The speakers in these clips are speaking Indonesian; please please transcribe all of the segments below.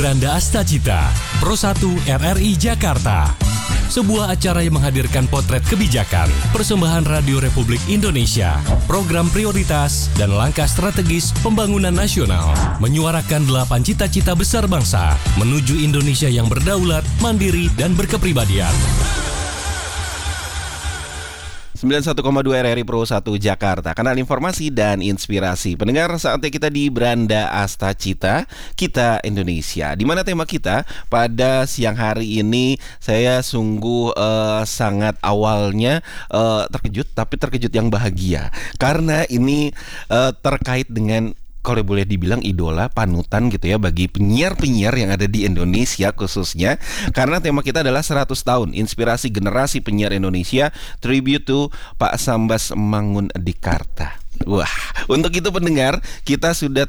Branda Astacita, Pro 1 RRI Jakarta. Sebuah acara yang menghadirkan potret kebijakan, persembahan Radio Republik Indonesia, program prioritas, dan langkah strategis pembangunan nasional. Menyuarakan 8 cita-cita besar bangsa menuju Indonesia yang berdaulat, mandiri, dan berkepribadian. 91,2 RRI Pro 1 Jakarta, kanal informasi dan inspirasi. Pendengar, saatnya kita di Branda Astacita, Kita Indonesia. Di mana tema kita pada siang hari ini, saya sungguh sangat awalnya terkejut, tapi terkejut yang bahagia. Karena ini terkait dengan, kalau boleh dibilang idola, panutan gitu ya bagi penyiar-penyiar yang ada di Indonesia khususnya. Karena tema kita adalah 100 tahun Inspirasi Generasi Penyiar Indonesia, Tribute to Pak Sambas Mangundikarta. Wah, untuk itu pendengar, kita sudah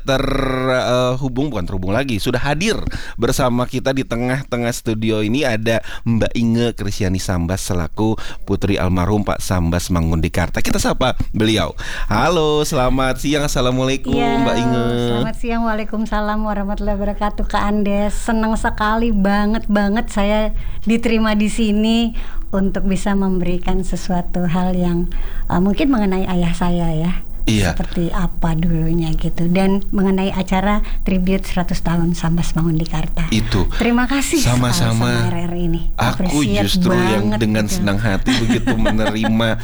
sudah hadir bersama kita di tengah-tengah studio ini ada Mbak Inge Kristiani Sambas selaku putri almarhum Pak Sambas Mangundikarta. Kita sapa beliau. Halo, selamat siang, assalamualaikum ya, Mbak Inge. Selamat siang, waalaikumsalam warahmatullahi wabarakatuh. Kak Andes, senang sekali banget saya diterima di sini untuk bisa memberikan sesuatu hal yang mungkin mengenai ayah saya ya. Iya. Seperti apa dulunya gitu. Dan mengenai acara tribute 100 tahun Sambas Mangundikarta. Itu. Terima kasih sama-sama RRI ini. Aku justru yang dengan gitu. Senang hati begitu menerima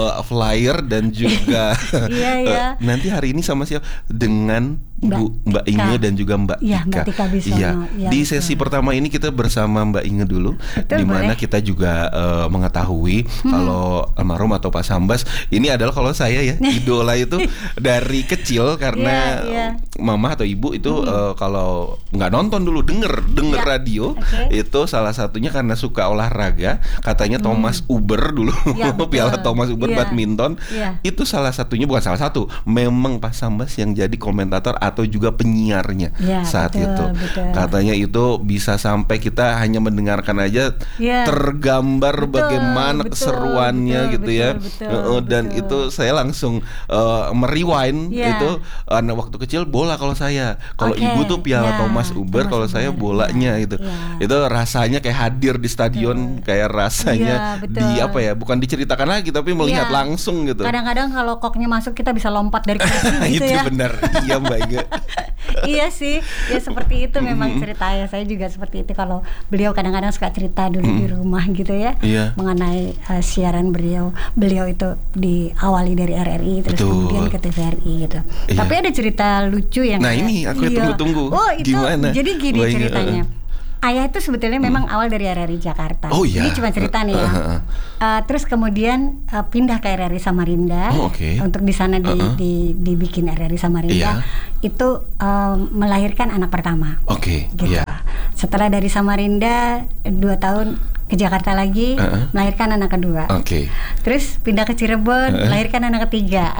flyer dan juga iya. Nanti hari ini sama siapa? Dengan Mbak Inge dan juga Mbak Tika. Mbak Tika Bisono. Iya. Di sesi pertama ini kita bersama Mbak Inge dulu, di mana kita juga mengetahui kalau almarhum atau Pak Sambas ini adalah, kalau saya ya idola itu dari kecil karena mama atau ibu itu kalau nggak nonton dulu denger radio itu salah satunya karena suka olahraga, katanya Thomas Uber dulu Piala Thomas Uber badminton itu salah satunya, bukan salah satu, memang Pak Sambas yang jadi komentator atau juga penyiarnya saat itu. Katanya itu bisa sampai kita hanya mendengarkan aja tergambar bagaimana keseruannya gitu ya. Dan itu saya langsung merewind itu anak waktu kecil bola kalau saya. Kalau ibu tuh Piala Thomas Uber, kalau saya bolanya itu. Itu rasanya kayak hadir di stadion, kayak rasanya di apa ya, bukan diceritakan lagi tapi melihat langsung gitu. Kadang-kadang kalau koknya masuk kita bisa lompat dari kursi gitu ya. Itu benar. Iya Mbak Inge. Iya sih, ya seperti itu memang cerita ayah saya juga seperti itu. Kalau beliau kadang-kadang suka cerita dulu di rumah gitu ya, mengenai siaran beliau itu diawali dari RRI terus kemudian ke TVRI gitu. Tapi ada cerita lucu yang ini aku tunggu-tunggu. Oh itu gimana? Jadi gini ceritanya. Ayah itu sebetulnya memang awal dari RRI Jakarta. Ini cuma cerita nih ya. Terus kemudian pindah ke RRI Samarinda. Untuk di sana dibikin RRI Samarinda. Itu melahirkan anak pertama. Gitu. Setelah dari Samarinda 2 tahun ke Jakarta lagi, melahirkan anak kedua. Terus pindah ke Cirebon, melahirkan anak ketiga.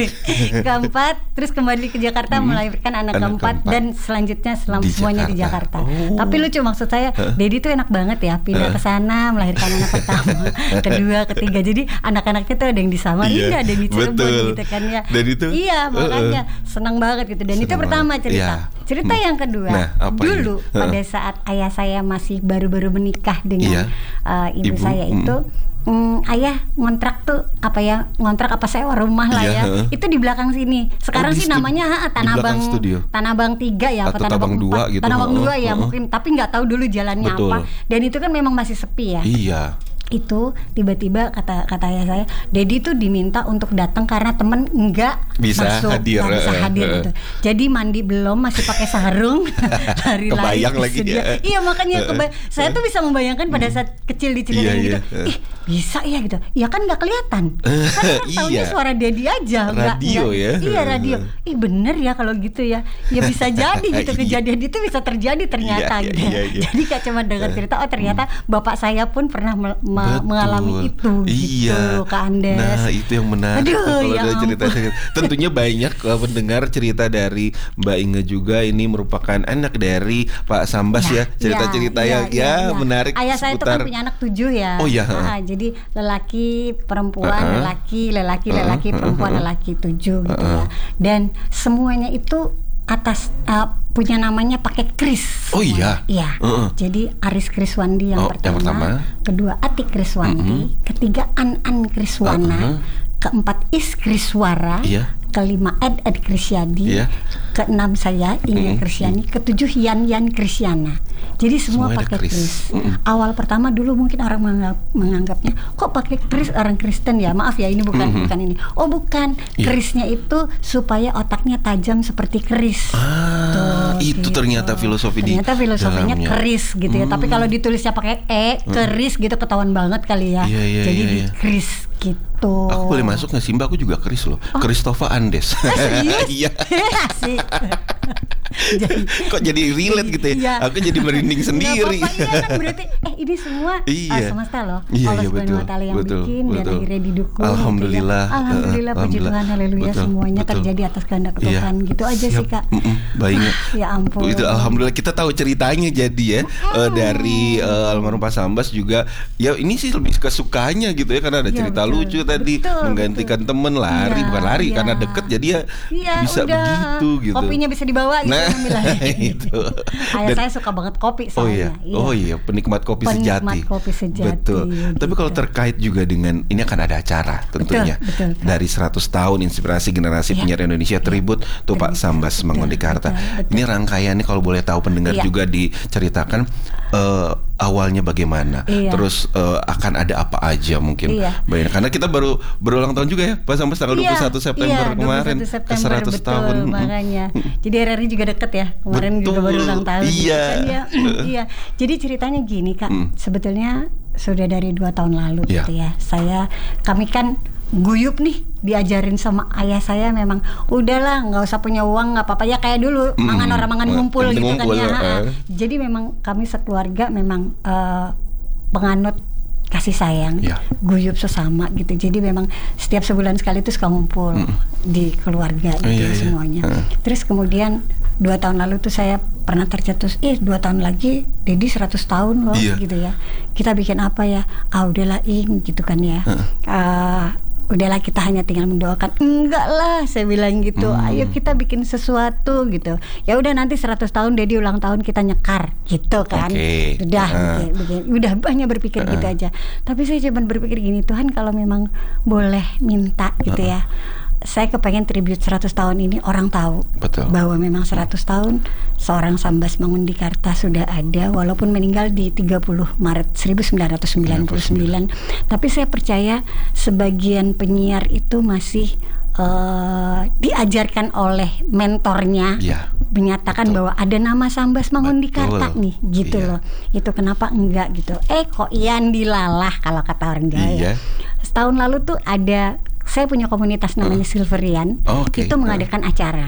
Keempat, terus kembali ke Jakarta, melahirkan anak keempat, dan selanjutnya semuanya di Jakarta. Tapi lucu, maksud saya, Dedi tuh enak banget ya, pindah ke sana, melahirkan anak pertama, kedua, ketiga. Jadi anak-anaknya tuh ada yang di Samarinda, ada yang di Cirebon gitu kan ya. Dan itu? Iya, makanya senang banget gitu. Dan itu pertama cerita. Cerita yang kedua, dulu pada saat ayah saya masih baru-baru menikah dengan ibu saya itu, ayah ngontrak tuh ngontrak sewa rumah lah ya. Itu di belakang sini. Sekarang sih namanya Tanah Abang 3 ya, atau Tanah Abang 2 gitu. Tanah Abang 2 ya mungkin, tapi nggak tahu dulu jalannya apa. Dan itu kan memang masih sepi ya. Itu tiba-tiba kata ayah saya, Dedi tuh diminta untuk datang karena temen nggak bisa hadir gitu. Jadi mandi belum, masih pakai sarung, lari-lari. Kebayang lagi ya. Iya makanya saya tuh bisa membayangkan pada saat kecil di Cirebon gitu. Bisa ya gitu. Ya kan nggak kelihatan. Kan tahunya suara Dedi aja. Radio ya. Iya radio. Bener ya kalau gitu ya. Ya bisa jadi gitu, kejadian itu bisa terjadi ternyata gitu. Jadi gak cuma dengar cerita, ternyata bapak saya pun pernah mengalami itu gitu, Kak Andes. Nah itu yang menarik. Kalau ada cerita tentunya banyak pendengar cerita dari Mbak Inge juga. Ini merupakan anak dari Pak Sambas ya, cerita-cerita yang menarik. Ayah saya itu kan punya anak 7 ya. Jadi lelaki, perempuan, lelaki, perempuan, lelaki 7 gitu ya. Dan semuanya itu atas punya namanya pakai Kris. Oh iya. Iya. Jadi Aris Kriswandi yang pertama, kedua Ati Kriswandi, ketiga An Kriswana, keempat Is Kriswara, kelima Ed Krisyadi, keenam saya Inge Krisyani, ketujuh Yan Krisyana. Jadi semua pakai Kris. Awal pertama dulu mungkin orang menganggapnya kok pakai Kris orang Kristen ya. Maaf ya, ini bukan ini. Oh bukan, Krisnya itu supaya otaknya tajam seperti keris. Itu gitu. Ternyata filosofinya keris gitu ya. Tapi kalau ditulisnya pakai keris gitu ketahuan banget kali ya. Jadi di Kris gitu. Aku boleh masuk nggak sih Mbak? Aku juga Kris loh. Christopher Andes. Serius? Iya. Asik. Kok jadi relate gitu ya? Aku jadi merinding sendiri. Iya kan berarti ini semua semesta loh. Allah Subhanahu wa Ta'ala yang bikin dan akhirnya didukung. Alhamdulillah. Gitu ya. Alhamdulillah, puji Tuhan, haleluya, semuanya terjadi atas kehendak Tuhan. Gitu aja sih Kak. Baiknya. Ya ampun. Itu alhamdulillah kita tahu ceritanya jadi ya dari almarhum Pak Sambas juga. Ya ini sih lebih kesukanya gitu ya, karena ada cerita lucu tadi, menggantikan temen lari, bukan lari karena deket jadi ya bisa begitu gitu. Kopinya bisa dibawa gitu. Itu. Ayah saya suka banget kopi soalnya. Oh iya, penikmat kopi sejati. Betul. Gitu. Tapi kalau terkait juga dengan ini akan ada acara tentunya. Betul. Dari 100 tahun inspirasi generasi penyiar Indonesia tribut tuh Pak Sambas Mangundekarta. Ini rangkaiannya kalau boleh tahu pendengar juga diceritakan awalnya bagaimana. Terus akan ada apa aja mungkin. Karena kita baru berulang tahun juga ya Pak Sambas tanggal 21 September kemarin ke 100 tahun. Makanya. Jadi RRI juga deket ya. Kemarin juga baru ulang tahun. Iya. Jadi ceritanya gini Kak, sebetulnya sudah dari 2 tahun lalu gitu ya. Kami kan guyup nih, diajarin sama ayah saya memang udahlah nggak usah punya uang nggak apa-apa ya kayak dulu mangan ngumpul gitu kan ya. Jadi memang kami sekeluarga memang penganut kasih sayang, guyup sesama gitu. Jadi memang setiap sebulan sekali itu suka ngumpul di keluarga gitu semuanya. Terus kemudian 2 tahun lalu tuh saya pernah tercetus, 2 tahun lagi Dedi 100 tahun loh gitu ya. Kita bikin apa ya? Udahlah gitu kan ya. Udahlah kita hanya tinggal mendoakan. Enggak lah, saya bilang gitu. Ayo kita bikin sesuatu gitu. Ya udah nanti 100 tahun Dedi ulang tahun kita nyekar gitu kan. Udah banyak berpikir gitu aja. Tapi saya cuma berpikir gini, Tuhan kalau memang boleh minta gitu ya. Saya kepengen tribute 100 tahun ini orang tahu bahwa memang 100 tahun seorang Sambas Mangundekarta sudah ada, walaupun meninggal di 30 Maret 1999. Tapi saya percaya sebagian penyiar itu masih diajarkan oleh mentornya menyatakan bahwa ada nama Sambas Mangundekarta nih gitu loh. Itu kenapa enggak gitu. Kok Ian dilalah kalau kata orang Jawa. Setahun lalu tuh saya punya komunitas namanya Silverian, itu mengadakan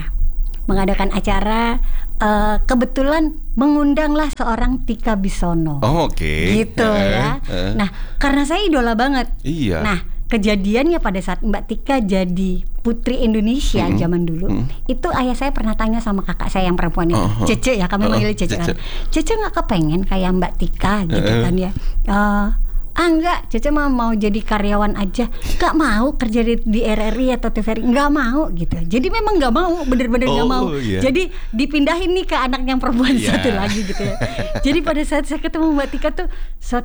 acara, kebetulan mengundanglah seorang Tika Bisono, gitu ya. Nah, karena saya idola banget. Nah, kejadiannya pada saat Mbak Tika jadi Putri Indonesia zaman dulu, itu ayah saya pernah tanya sama kakak saya yang perempuan itu, Cece ya, kami manggil Cece kan. Cece nggak kepengen kayak Mbak Tika gitu kan ya. Enggak, Cece mau jadi karyawan aja, nggak mau kerja di RRI atau TVRI, nggak mau gitu. Jadi memang nggak mau, bener-bener nggak mau. Jadi dipindahin nih ke anak yang perempuan satu lagi gitu ya. Jadi pada saat saya ketemu Mbak Tika tuh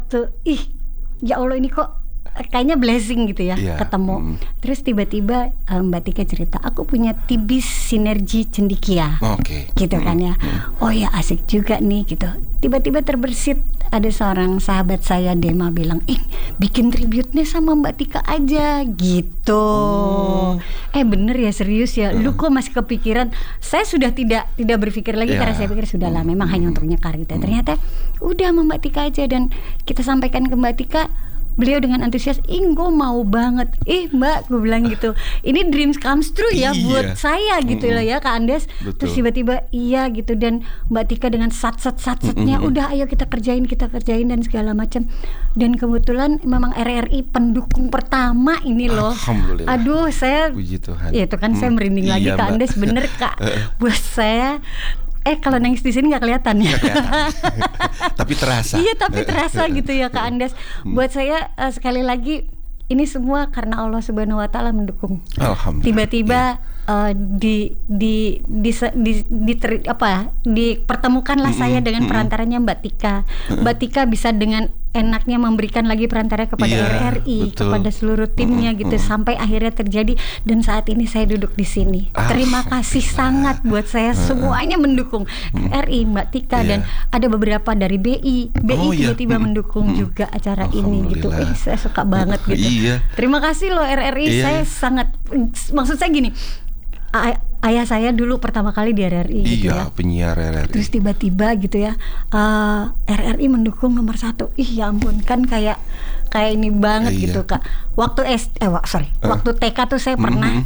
ya Allah ini kok kayaknya blessing gitu ya ketemu. Terus tiba-tiba Mbak Tika cerita, aku punya Tibis Sinergi Cendikia, gitu kan ya. Oh ya asik juga nih gitu. Tiba-tiba terbersit ada seorang sahabat saya Dema bilang, bikin tribute-nya sama Mbak Tika aja gitu. Bener ya, serius ya. Lu kok masih kepikiran? Saya sudah tidak berpikir lagi karena saya pikir sudahlah memang hanya untuk nyekar gitu. Ternyata udah sama Mbak Tika aja, dan kita sampaikan ke Mbak Tika. Beliau dengan antusias, gue mau banget. Mbak, gue bilang gitu, ini dreams comes true ya buat saya gitu loh ya Kak Andes. Terus tiba-tiba gitu, dan Mbak Tika dengan sat-satnya udah ayo kita kerjain dan segala macam. Dan kebetulan memang RRI pendukung pertama ini loh. Aduh, saya puji Tuhan. Itu kan saya merinding lagi Kak Andes, bener Kak. Buat saya kalau nangis di sini nggak kelihatan ya. Tapi terasa. Iya, tapi terasa gitu ya Kak Andes. Buat saya sekali lagi ini semua karena Allah Subhanahu wa Ta'ala mendukung. Alhamdulillah. Tiba-tiba dipertemukanlah saya dengan perantaranya Mbak Tika. Mbak Tika bisa dengan enaknya memberikan lagi perantara kepada RRI, betul. Kepada seluruh timnya gitu, sampai akhirnya terjadi dan saat ini saya duduk di sini. Terima kasih sangat buat saya, semuanya mendukung RRI, Mbak Tika dan ada beberapa dari BI tiba-tiba mendukung juga acara ini gitu. Saya suka banget gitu. Terima kasih loh RRI, saya sangat, maksud saya gini, ayah saya dulu pertama kali di RRI gitu ya, penyiar RRI. Terus tiba-tiba gitu ya, RRI mendukung nomor 1. Ih ya ampun, kan kayak ini banget gitu Kak. Waktu waktu TK tuh saya pernah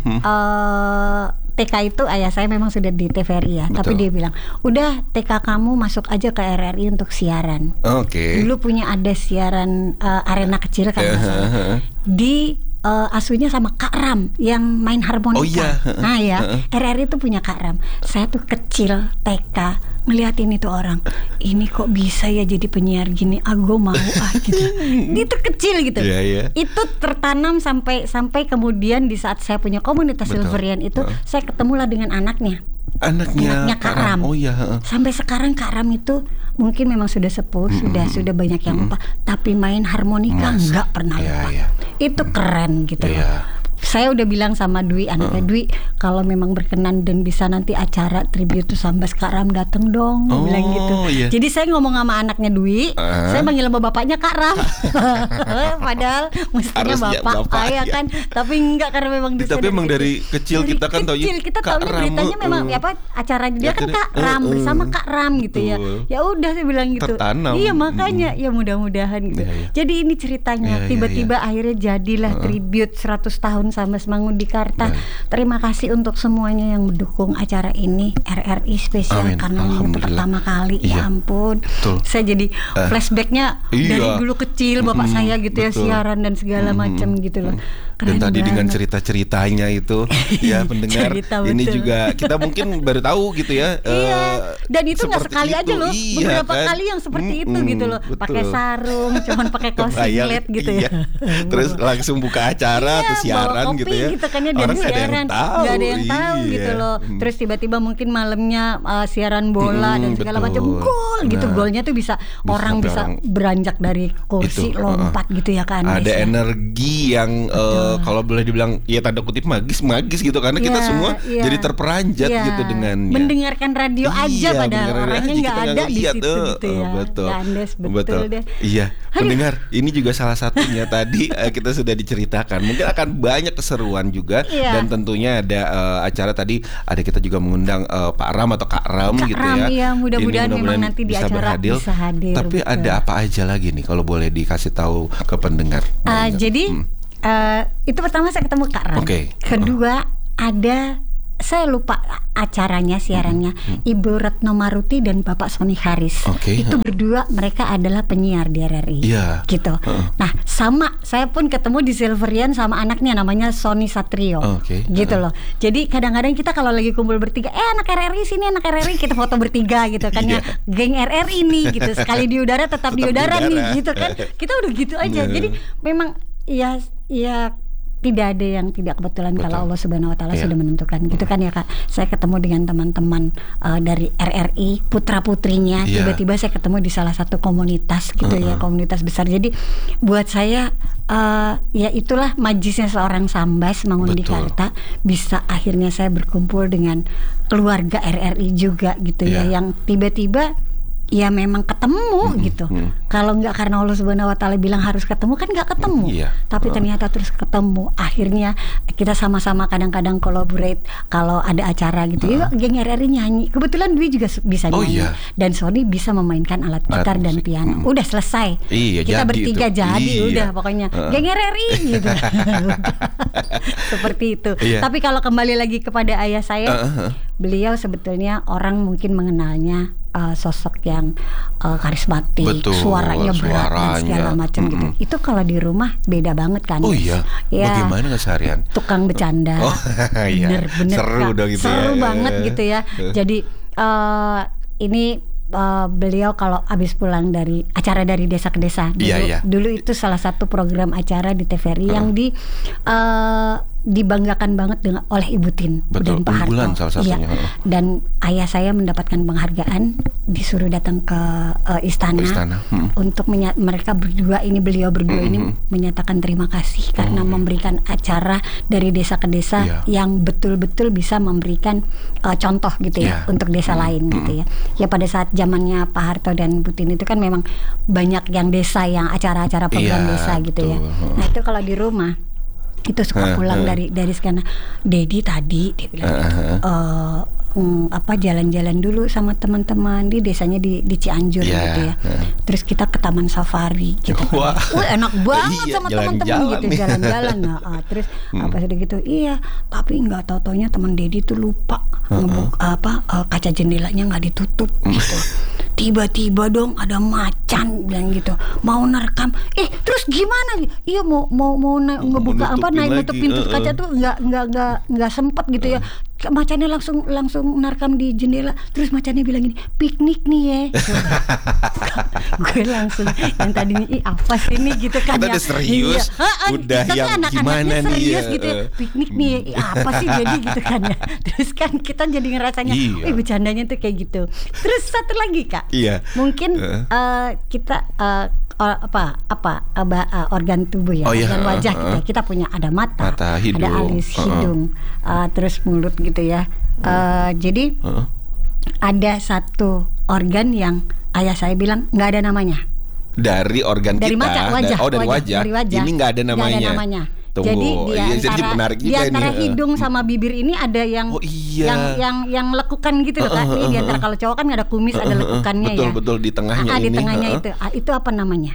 TK itu ayah saya memang sudah di TVRI ya. Betul. Tapi dia bilang, udah TK kamu masuk aja ke RRI untuk siaran. Dulu punya ada siaran arena kecil kan di asuhnya sama Kak Ram yang main harmonika. Nah ya, RRI itu punya Kak Ram. Saya tuh kecil TK ngeliatin itu orang, ini kok bisa ya jadi penyiar gini, gue mau gitu. Itu kecil gitu. Itu tertanam sampai kemudian di saat saya punya komunitas Silverian itu, saya ketemulah dengan anaknya Kak Ram. Sampai sekarang Kak Ram itu mungkin memang sudah sepuh, sudah banyak yang lupa, tapi main harmonika nggak pernah lupa. Itu keren gitu loh. Saya udah bilang sama Dwi, anaknya Dwi, kalau memang berkenan dan bisa nanti acara tribute to Sambas Kak Ram dateng dong, bilang gitu. Jadi saya ngomong sama anaknya Dwi, saya manggil sama bapaknya Kak Ram. Padahal mestinya bapak ya kan, tapi enggak, karena memang tapi memang dari kecil kita kan tahu kita tahu beritanya memang acara dia kan Kak Ram bersama Kak Ram gitu ya. Ya udah saya bilang gitu. Tertanam. Iya makanya ya mudah-mudahan gitu. Jadi ini ceritanya tiba-tiba akhirnya jadilah tribute 100 tahun Sambas Mangundikarta. Terima kasih untuk semuanya yang mendukung acara ini, RRI spesial. Amin. Karena ini pertama kali. Ya ampun. Saya jadi flashbacknya dari dulu kecil bapak saya gitu ya, siaran dan segala macam gitu loh. Dan tadi dengan cerita-ceritanya itu ya pendengar ini juga kita mungkin baru tahu gitu ya. Dan itu nggak sekali aja loh, beberapa kali yang seperti itu gitu loh. Pakai sarung, cuman pakai kaos singlet gitu ya. Terus langsung buka acara atau siaran kopi, gitu ya. Gitu kan ya, dari siaran nggak ada yang tahu gitu loh. Terus tiba-tiba mungkin malamnya siaran bola dan segala macam, gol gitu. Golnya tuh bisa orang bisa beranjak dari kursi lompat gitu ya kan. Ada energi yang kalau boleh dibilang ya tanda kutip magis gitu, karena kita semua jadi terperanjat gitu dengannya. Mendengarkan radio aja padahal orangnya nggak ada di situ gitu ya. Betul deh. Iya, pendengar, ini juga salah satunya tadi kita sudah diceritakan. Mungkin akan banyak keseruan juga dan tentunya ada acara tadi ada kita juga mengundang Pak Ram atau Kak Ram gitu ya. Iya, mudah-mudahan memang nanti di acara bisa hadir. Tapi ada apa aja lagi nih kalau boleh dikasih tahu ke pendengar? Jadi itu pertama saya ketemu Kak Ram. Kedua ada, saya lupa acaranya, siarannya, Ibu Retno Maruti dan Bapak Sony Haris. Itu berdua, mereka adalah penyiar di RRI gitu. Nah sama, saya pun ketemu di Silverian sama anaknya namanya Sony Satrio gitu loh. Jadi kadang-kadang kita kalau lagi kumpul bertiga, anak RRI sini, anak RRI, kita foto bertiga gitu kan ya, geng RRI nih gitu. Sekali di udara tetap di udara nih gitu kan. Kita udah gitu aja. Jadi memang ya tidak ada yang tidak kebetulan. Kalau Allah Subhanahu Wa Taala sudah menentukan gitu kan ya Kak. Saya ketemu dengan teman-teman dari RRI, putra-putrinya. Tiba-tiba saya ketemu di salah satu komunitas gitu ya, komunitas besar. Jadi buat saya ya itulah majisnya seorang Sambas Mangundikarta. Bisa akhirnya saya berkumpul dengan keluarga RRI juga gitu ya, yang tiba-tiba ya memang ketemu gitu. Kalau nggak karena Allah Subhanahu Wa Taala bilang harus ketemu, kan nggak ketemu. Tapi ternyata terus ketemu. Akhirnya kita sama-sama kadang-kadang collaborate kalau ada acara gitu. Yuk geng RRI nyanyi. Kebetulan Dwi juga bisa nyanyi. Dan Sony bisa memainkan alat gitar dan piano. Udah selesai. Kita bertiga itu. Jadi udah pokoknya geng RRI gitu. Seperti itu. Tapi kalau kembali lagi kepada ayah saya, beliau sebetulnya orang mungkin mengenalnya sosok yang karismatik, suaranya berat dan segala macam gitu. Itu kalau di rumah beda banget kan. Bagaimana keseharian? Tukang bercanda. Bener-bener seru dong gitu. Seru banget gitu ya. Jadi ini beliau kalau habis pulang dari acara dari desa ke desa dulu itu salah satu program acara di TVRI yang dibanggakan banget dengan oleh Ibu Tin. Betul, dan Pak Harto. Salah satunya. Iya. Dan ayah saya mendapatkan penghargaan, disuruh datang ke istana. Untuk mereka berdua ini, beliau berdua ini menyatakan terima kasih karena memberikan acara dari desa ke desa yang betul-betul bisa memberikan contoh gitu ya untuk desa lain gitu ya. Ya pada saat zamannya Pak Harto dan Bu Tin itu kan memang banyak yang desa, yang acara-acara program desa gitu ya. Nah itu kalau di rumah itu suka pulang dari sekarang, Dedi tadi dia bilang jalan-jalan dulu sama teman-teman di desanya di Cianjur gitu ya. Terus kita ke Taman Safari gitu. Wah, enak banget sama teman-teman gitu jalan-jalan. Terus apa sudah gitu. Iya, tapi nggak tahu-taunya teman Dedi tuh lupa kaca jendelanya nggak ditutup gitu. Tiba-tiba dong ada macan bilang gitu, mau nerekam. Terus gimana? Iya mau ngebuka naik nutup pintu kaca tuh nggak sempet gitu ya. Macannya langsung nerekam di jendela. Terus macannya bilang gini, piknik nih ya. Gue langsung yang tadinya apa sih ini gitu kan ya. Udah serius. Udah kita yang gimana nih serius gitu ya. Piknik nih apa sih jadi gitu kan ya. Terus kan kita jadi ngerasanya bercandanya tuh kayak gitu. Terus satu lagi Kak. Mungkin kita organ tubuh ya, organ wajah kita punya, ada mata hidung, ada alis, hidung, terus mulut gitu ya. Jadi ada satu organ yang ayah saya bilang nggak ada namanya. Dari organ dari kita, wajah. Dari wajah. Ini nggak ada namanya. Nggak ada namanya. Tunggu. Jadi di antara hidung sama bibir ini ada yang yang lekukan gitu loh Kak. Ini di antara, kalau cowok kan ada kumis, ada lekukannya betul di tengahnya ini. Di tengahnya itu apa namanya?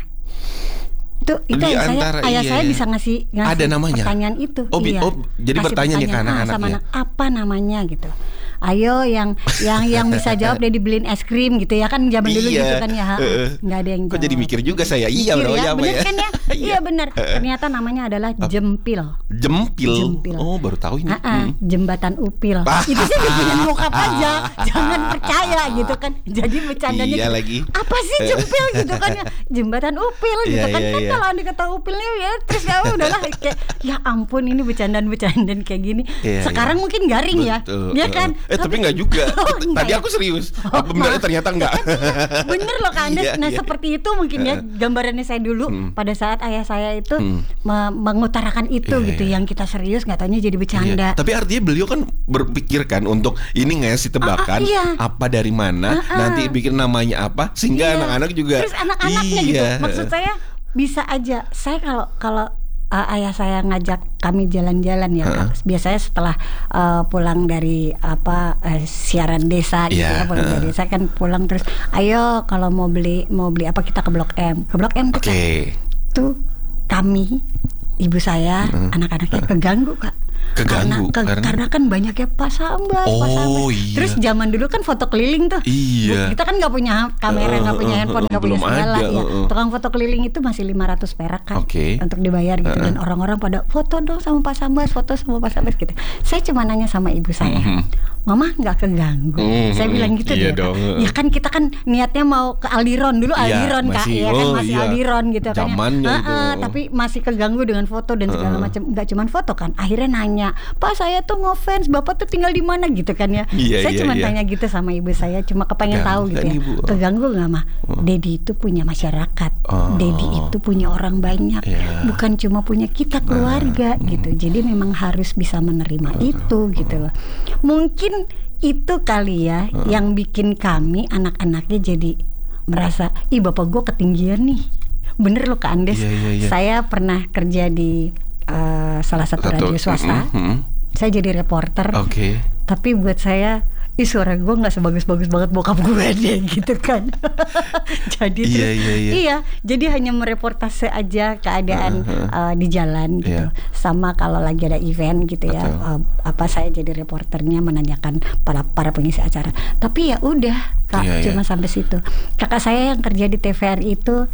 Itu ayah saya bisa ngasih ada namanya. Pertanyaan itu. Jadi bertanya nih ke anak-anaknya. Apa namanya gitu. Ayo yang bisa jawab dia dibeliin es krim gitu ya kan, zaman dulu gitu kan ya. Nggak ada yang jawab. Kok jadi mikir juga saya. Bener kan ya? Iya benar. Ternyata namanya adalah jempil. Jempil. Oh, baru tahu ini. Jembatan Upil. Itu sih bikin bokap aja. Jangan percaya gitu kan. Jadi bercandanya gitu. Lagi. Apa sih jempil gitu kan ya? Jembatan Upil gitu kan. Kalau dikata Upilnya ya terus ya udahlah kayak ya ampun ini bercandaan kayak gini. Sekarang mungkin garing ya. Ya kan? Tapi enggak juga. Tadi aku serius. Benar, ternyata enggak. Bener loh Kak Andes. Seperti itu mungkin ya gambarannya saya dulu pada saat ayah saya itu mengutarakan itu gitu. Yang kita serius nggak taunya jadi bercanda. Tapi artinya beliau kan berpikir kan untuk ini ngasih tebakan apa dari mana, nanti bikin namanya apa sehingga anak-anak juga. Terus anak-anaknya gitu. Maksud saya bisa aja. Saya kalau ayah saya ngajak kami jalan-jalan ya Kak. Biasanya setelah pulang dari siaran desa gitu ya, pulang dari desa kan pulang terus ayo kalau mau beli apa kita ke Blok M. Ke Blok M tuh Kak. Tuh kami, ibu saya, anak-anaknya keganggu Kak. Karena kan banyak ya Pak Sambas. Terus zaman dulu kan foto keliling tuh. Kita kan nggak punya kamera, nggak punya handphone, nggak punya segala ya. Tukang foto keliling itu masih 500 perak kan untuk dibayar gitu. Dan orang-orang pada foto dong sama Pak Sambas, foto sama Pak Sambas gitu. Saya cuma nanya sama ibu saya, Mama nggak keganggu? Saya bilang gitu dia. Ya kan kita kan niatnya mau ke Aldiron dulu, Aldiron Kak, ya kan masih Aldiron gitu kan. Tapi masih keganggu dengan foto dan segala macam. Nggak cuma foto kan. Akhirnya nanya, Pak saya tuh ngefans, Bapak tuh tinggal di mana gitu kan ya. Saya cuma tanya gitu sama ibu saya, cuma kepengen tahu gitu ya. Keganggu nggak mah? Dedi itu punya masyarakat, Dedi itu punya orang banyak, bukan cuma punya kita keluarga gitu. Jadi memang harus bisa menerima itu gitu loh. Mungkin itu kali ya yang bikin kami anak-anaknya jadi merasa, ih bapak gue ketinggian nih. Bener loh Kak Andes. Saya pernah kerja di salah satu radio swasta. Saya jadi reporter. Tapi buat saya suara gue nggak sebagus-bagus banget bokap gue deh gitu kan. Jadi jadi hanya mereportase aja keadaan di jalan gitu. Sama kalau lagi ada event gitu ya, saya jadi reporternya menanyakan para pengisi acara. Tapi ya udah Kak, cuma sampai situ. Kakak saya yang kerja di TVRI itu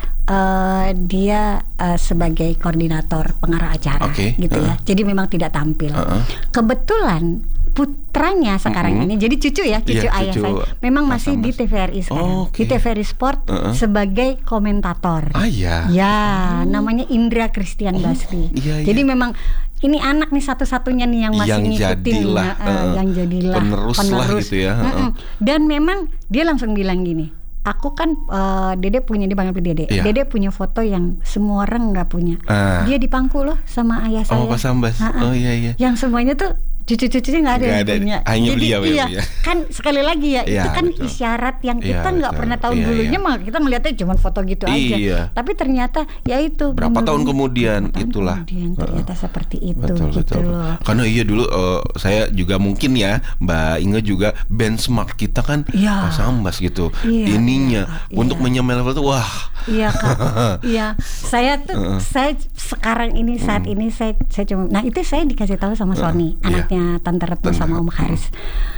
dia sebagai koordinator pengarah acara gitu ya. Jadi memang tidak tampil. Kebetulan putranya sekarang ini jadi cucu ayah saya memang masih di TVRI sekarang, di TVRI Sport sebagai komentator. Ya namanya Indra Christian Basri. Jadi memang ini anak nih satu-satunya nih yang masih ngikutin, yang jadilah penerus lah gitu ya. Dan memang dia langsung bilang gini, aku kan Dede punya, dipanggil Dede. Yeah. Dede punya foto yang semua orang nggak punya. Dia dipangku loh sama ayah saya. Pak Sambas. Oh iya. Yang semuanya tuh cucu-cucunya nggak ada yang punya. Jadi iya, kan sekali lagi ya, itu kan betul. Isyarat yang kita nggak pernah tahu dulunya, mah kita melihatnya cuma foto gitu aja. Tapi ternyata ya itu. Berapa tahun kemudian itulah. Ternyata seperti itu betul. Loh. Karena dulu saya juga mungkin ya Mbak Inge juga benchmark kita kan Pak Sambas gitu. Ininya untuk menyamai level tuh wah. Iya Kak. Iya. Saya tuh saya sekarang ini saat ini saya cuma, nah itu saya dikasih tahu sama Sony, anaknya Tante Retno sama Om Haris.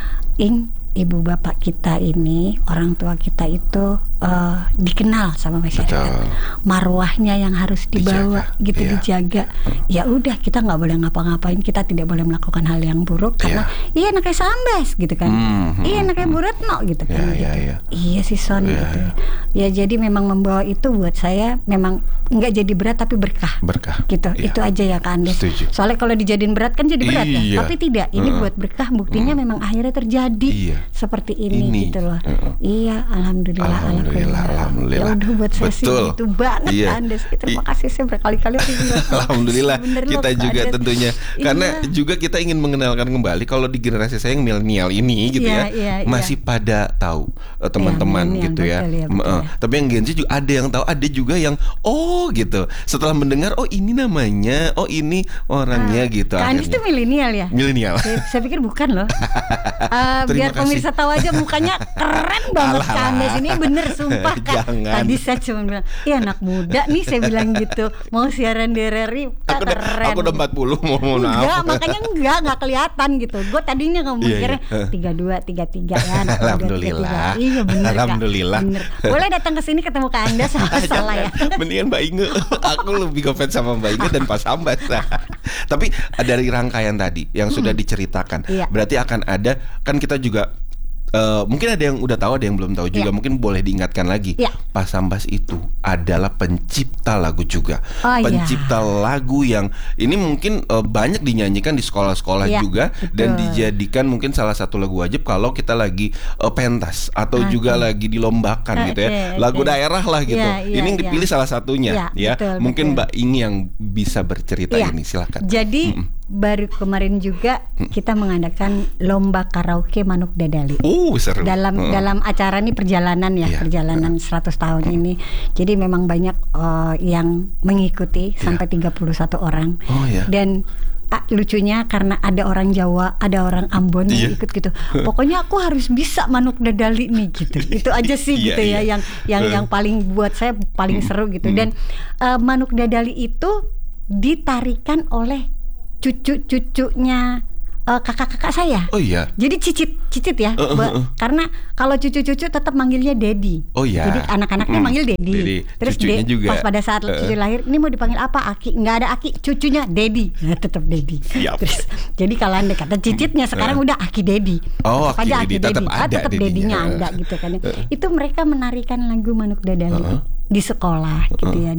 Ibu bapak kita ini, orang tua kita itu dikenal sama masyarakat. Marwahnya yang harus dibawa dijaga. Ya udah, kita nggak boleh ngapa-ngapain, kita tidak boleh melakukan hal yang buruk karena iya anaknya Sambas gitu kan. Iya anaknya Bu Retno gitu kan. Iya si Son gitu. Ya jadi memang membawa itu buat saya memang nggak jadi berat tapi berkah. Gitu. Itu aja ya Kak Andes. Soalnya kalau dijadiin berat kan jadi berat ya. Tapi tidak, ini buat berkah, buktinya memang akhirnya terjadi seperti ini gitu loh. Iya, alhamdulillah. Ya udah buat saya sih itu banget Andes. Terima kasih saya berkali-kali. Alhamdulillah kita juga Andes. Tentunya karena juga kita ingin mengenalkan kembali kalau di generasi saya yang milenial ini gitu masih pada tahu teman-teman gitu ya. Tapi yang Gen Z juga ada yang tahu, ada juga yang gitu. Setelah mendengar ini namanya, ini orangnya gitu. Andes itu milenial ya? Milenial. Saya pikir bukan loh. Biar pemirsa tahu aja mukanya keren banget Kak Andes ini, bener sumpah Kak. Tadi saya cuma bilang, anak muda nih, saya bilang gitu. Mau siaran di RRI keren. Aku udah 40 mau enggak, makanya enggak kelihatan gitu. Gue tadinya mikirnya 32, 33 ya. Alhamdulillah. Iya bener Alhamdulillah. Kak. Bener. Boleh datang ke sini ketemu Kak Andes sama salah ya. Mendingan Mbak Inge. Aku lebih ngefans sama Mbak Inge dan Pak Sambas. Tapi dari rangkaian tadi yang sudah diceritakan, berarti akan ada, kan kita juga mungkin ada yang udah tahu, ada yang belum tahu juga. Mungkin boleh diingatkan lagi. Pak Sambas itu adalah pencipta lagu juga. Pencipta lagu yang ini mungkin banyak dinyanyikan di sekolah-sekolah juga. Betul. Dan dijadikan mungkin salah satu lagu wajib kalau kita lagi pentas atau juga lagi dilombakan gitu ya. Lagu daerah lah gitu. Ini dipilih salah satunya ya. Betul, mungkin betul. Mbak Inge yang bisa bercerita ini, silakan. Jadi baru kemarin juga kita mengadakan lomba karaoke Manuk Dadali. Seru. Dalam acara ini perjalanan 100 tahun ini. Jadi memang banyak yang mengikuti sampai 31 orang. Dan lucunya karena ada orang Jawa, ada orang Ambon yang ikut gitu. Pokoknya aku harus bisa Manuk Dadali nih gitu. Itu aja sih gitu ya yang paling buat saya paling seru gitu. Dan Manuk Dadali itu ditarikan oleh cucu-cucunya kakak-kakak saya. Jadi cicit ya. Karena kalau cucu-cucu tetap manggilnya Dedi. Jadi anak-anaknya manggil Dedi. Terus juga. Pas pada saat cucu lahir, ini mau dipanggil apa? Aki. Nggak ada Aki, cucunya Dedi. Tetap Dedi. Terus jadi kalau Anda kata cicitnya sekarang udah Aki Dedi. Aki Dedi. Tetap Dedinya ada gitu kan. Itu mereka menarikan lagu Manuk Dadali di sekolah gitu ya,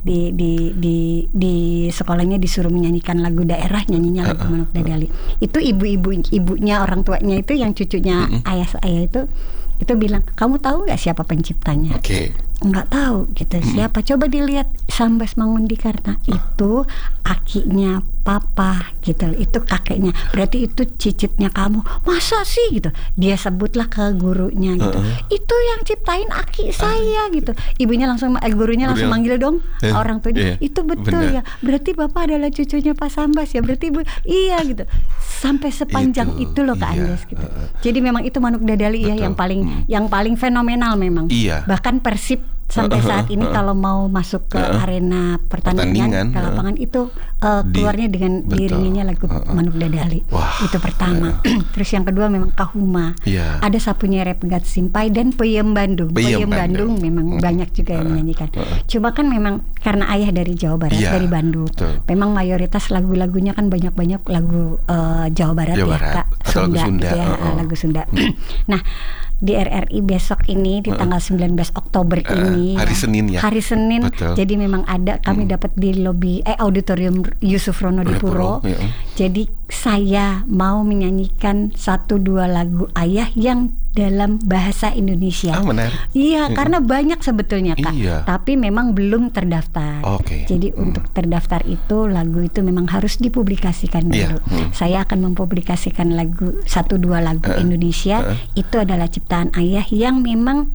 di sekolahnya disuruh menyanyikan lagu daerah, nyanyinya lagu Manuk Dadali. Itu ibunya, orang tuanya itu yang cucunya ayah saya itu bilang, kamu tahu nggak siapa penciptanya? Nggak tahu gitu. Siapa? Coba dilihat Sambas Mangundikarna. Itu akinya papa gitu. Itu kakeknya. Berarti itu cicitnya kamu. Masa sih gitu? Dia sebutlah ke gurunya gitu. Itu yang ciptain aki saya gitu. Ibunya langsung, gurunya langsung manggil dong orang tuanya. Itu betul ya. Berarti bapak adalah cucunya Pak Sambas ya. Berarti ibu iya gitu. Sampai sepanjang itu loh Kak Andes gitu. Jadi memang itu Manuk Dadali ya yang paling fenomenal memang. Bahkan Persib sampai saat ini kalau mau masuk ke arena pertandingan ke lapangan itu keluarnya dengan diiringinya lagu Manuk Dadali. Itu pertama. Terus yang kedua memang Kahuma. Ada Sapunya Repegat Simpai dan Peyem Bandung. Peyem Bandung memang banyak juga yang menyanyikan. Cuma kan memang karena ayah dari Jawa Barat, dari Bandung. Memang mayoritas lagu-lagunya kan banyak-banyak lagu Jawa Barat ya Kak. Sunda gitu ya, lagu Sunda. Nah, di RRI besok ini di tanggal 19 Oktober ini hari Senin ya. Hari Senin. Betul. Jadi memang ada kami dapat di lobi auditorium Yusuf Rono di Puro. Jadi saya mau menyanyikan 1-2 lagu Ayah yang dalam bahasa Indonesia. Menarik. Iya, karena banyak sebetulnya Kak. Iya. Tapi memang belum terdaftar. Jadi untuk terdaftar itu lagu itu memang harus dipublikasikan dulu. Saya akan mempublikasikan lagu 1-2 lagu Indonesia. Itu adalah ciptaan Ayah yang memang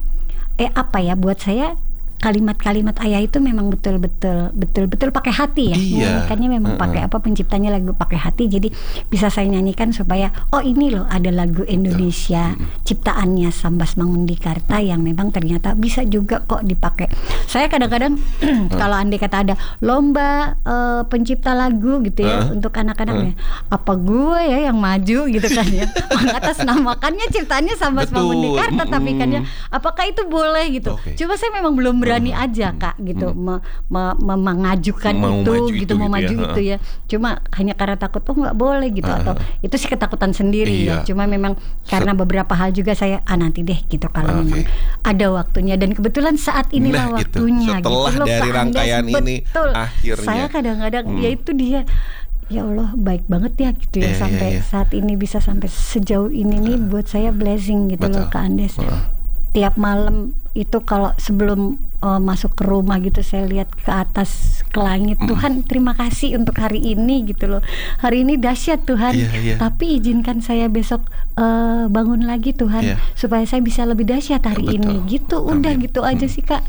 buat saya kalimat-kalimat Ayah itu memang betul-betul pakai hati ya. Menyanyikannya memang pakai penciptanya lagu pakai hati. Jadi bisa saya nyanyikan supaya ini loh ada lagu Indonesia ciptaannya Sambas Mangundikarta yang memang ternyata bisa juga kok dipakai. Saya kadang-kadang kalau andai kata ada lomba pencipta lagu gitu ya untuk anak-anaknya, apa gue ya yang maju gitu kan ya, mengatasnamakannya ciptaannya Sambas Mangundikarta, tapi kan ya apakah itu boleh gitu. Cuma saya memang belum berani aja Kak gitu mengajukan itu mau maju itu ya. Cuma hanya karena takut nggak boleh gitu atau itu sih ketakutan sendiri ya. Cuma memang karena beberapa hal juga saya nanti deh gitu kalau memang ada waktunya, dan kebetulan saat inilah waktunya setelah gitu loh, dari rangkaian ini akhirnya saya kadang-kadang ya itu dia. Ya Allah baik banget ya gitu ya sampai saat ini bisa sampai sejauh ini nih buat saya blessing gitu loh Kak Andes. Tiap malam itu kalau sebelum masuk ke rumah gitu saya lihat ke atas ke langit, Tuhan terima kasih untuk hari ini gitu loh. Hari ini dahsyat Tuhan. Tapi izinkan saya besok bangun lagi Tuhan supaya saya bisa lebih dahsyat hari ini gitu. Udah gitu aja sih Kak.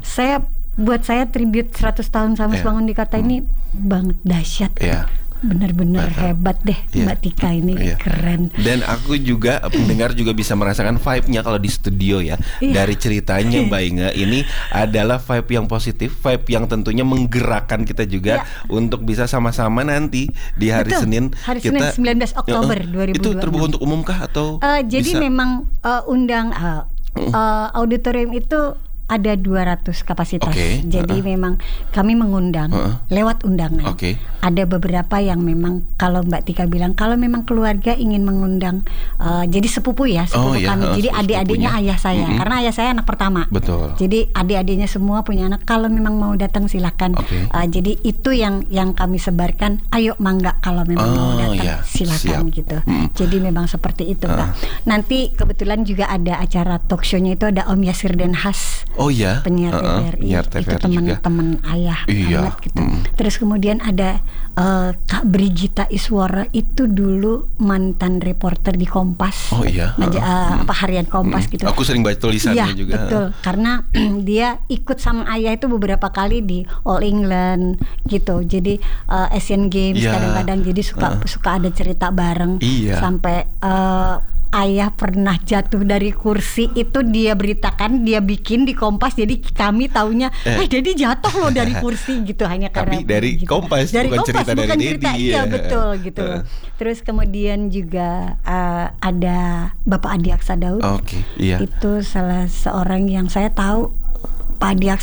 Buat saya tribute 100 tahun Sambas Mangundikarta ini banget dahsyat. Benar-benar hebat deh Mbak Tika ini keren. Dan aku juga pendengar juga bisa merasakan vibe-nya kalau di studio ya. Dari ceritanya Mbak Inge ini adalah vibe yang positif, vibe yang tentunya menggerakkan kita juga untuk bisa sama-sama nanti di hari Senin. Hari Senin 19 Oktober 2022. Itu terbuka untuk umum kah atau jadi bisa? Memang undang auditorium itu ada 200 kapasitas. Jadi memang kami mengundang lewat undangan. Ada beberapa yang memang kalau Mbak Tika bilang kalau memang keluarga ingin mengundang jadi sepupu ya, sepupu kami. Jadi adik-adiknya ayah saya karena ayah saya anak pertama. Jadi adik-adiknya semua punya anak. Kalau memang mau datang silakan. Jadi itu yang kami sebarkan. Ayo mangga kalau memang mau datang silakan gitu. Jadi memang seperti itu Kak. Nanti kebetulan juga ada acara talk show-nya itu ada Om Yasir Denhas. Penyiar TVRI itu teman-teman ayah banget gitu. Terus kemudian ada Kak Brigita Iswara itu dulu mantan reporter di Kompas. Harian Kompas gitu. Aku sering baca tulisannya juga. Betul. Karena dia ikut sama ayah itu beberapa kali di All England gitu. Jadi Asian Games kadang-kadang jadi suka ada cerita bareng sampai ayah pernah jatuh dari kursi itu dia beritakan, dia bikin di Kompas, jadi kami taunya Dedi jatuh loh dari kursi gitu hanya karena tapi dari gitu. Kompas dari bukan Kompas, cerita bukan dari cerita Dedi. Iya betul gitu. Terus kemudian juga ada Bapak Adi Aksa Daud. Itu salah seorang yang saya tahu Pak Adi Aksa